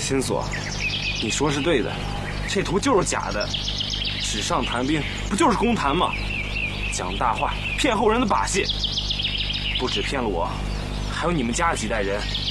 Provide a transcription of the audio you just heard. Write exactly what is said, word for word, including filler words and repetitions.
申所，你说是对的，这图就是假的。纸上谈兵不就是公谈吗？讲大话骗后人的把戏，不止骗了我，还有你们家几代人。